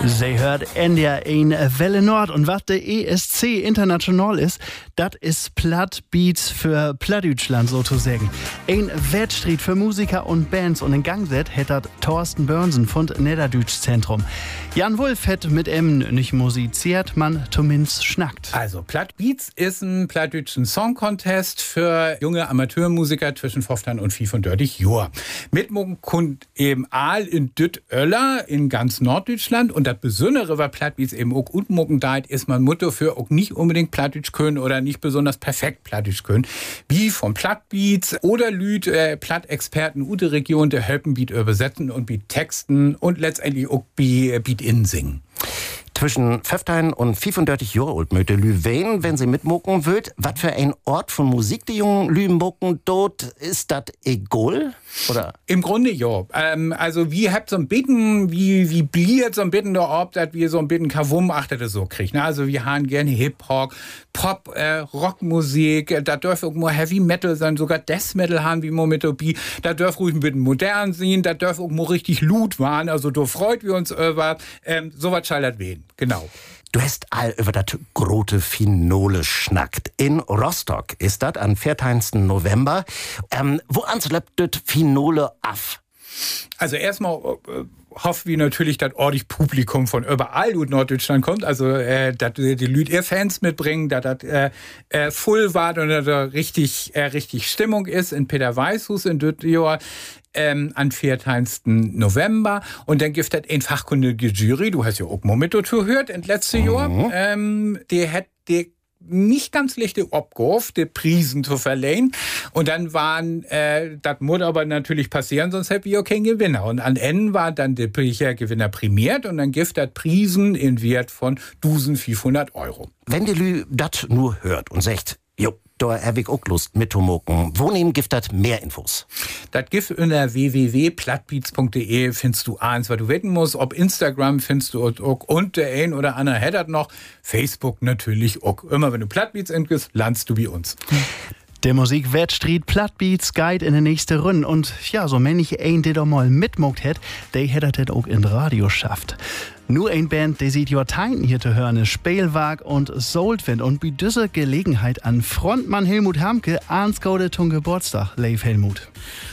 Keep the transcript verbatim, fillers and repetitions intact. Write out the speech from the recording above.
Sie hört N D R in Welle Nord und was der E S C international ist, das ist Plattbeats für Plattdeutschland sozusagen. Ein Wettstreit für Musiker und Bands und in Gang set hätte Thorsten Börnsen von Niederdütsch Zentrum. Jan Wulff hat mit ihm nicht musiziert, man zumindest schnackt. Also Plattbeats ist ein plattdeutschen Song Contest für junge Amateurmusiker zwischen fünfzehn und fünfunddreißig Jahren. Mitmucken kommt eben all in Düt-Öller in ganz Norddeutschland und das Besondere war Plattbeats eben auch Utmucken deit ist man Motto für auch nicht unbedingt Plattdeutsch können oder nicht besonders perfekt Plattdeutsch können. Wie von Plattbeats oder Lüd, äh, Plattexperten Ute Region der helfen Beat übersetzen und Beat texten und letztendlich auch Beat in singen. Zwischen fünfzehn und fünfunddreißig Jahre alt möchte Lü wählen, wenn sie mitmucken wird. Was für ein Ort von Musik die jungen Lü mucken dort, ist das egal? Oder? Im Grunde ja. Ähm, also wie habt so ein bisschen, wie, wie bliert so ein bisschen der Ort, dass wir so ein bisschen Kavum achtet es so kriegen. Ne? Also wir haben gerne Hip-Hop, Pop, äh, Rockmusik, da dürfen auch mal Heavy Metal sein, sogar Death Metal haben wie Mometopie. Da dürfen ruhig ein bisschen modern sein, da dürfen auch mal richtig Loot waren. Also da freut wir uns über, ähm, sowas schallert wen. Genau. Du hast all über das große Finale schnackt. In Rostock ist das am vierzehnten November. Ähm, wo ansläppt das Finale af? Also erstmal äh, hoffen wir natürlich, dass ordentlich Publikum von überall aus Norddeutschland kommt. Also, äh, dass die Leute ihr Fans mitbringen, dass das äh, äh, voll war und dass da richtig, äh, richtig Stimmung ist in Peter Weißhus in Düttior. Ähm, am vierzehnten November. Und dann gibt es eine fachkundige Jury, du hast ja auch mal mit dazu gehört, in letztes mhm. Jahr. Ähm, die hat die nicht ganz leichte Abgabe, die Prisen zu verleihen. Und dann waren, äh, das muss aber natürlich passieren, sonst hätten wir auch keinen Gewinner. Und am Ende war dann der Gewinner prämiert und dann gibt es Prisen in Wert von eintausendfünfhundert Euro. Wenn die Lü das nur hört und sagt, jo, da hab ich auch Lust mitzumoken. Wo nehmen gibt das mehr Infos? Das gibt unter w w w punkt plattbeats punkt de findest du eins, was du wetten musst. Ob Instagram findest du auch und der ein oder andere hat das noch. Facebook natürlich auch. Immer wenn du Plattbeats eingibst, landest du bei uns. Der Musikwettstreit Plattbeats Guide in der nächste Runde. Und ja, so männlich ein, der da mal mitmuckt hat, der hätte das auch in Radio schafft. Nur ein Band, der sieht ja Teinten hier zu hören, Spielwag und Soultwind. Und bei dieser Gelegenheit an Frontmann Helmut Hamke, Arnsgaude zum Geburtstag, Leif Helmut.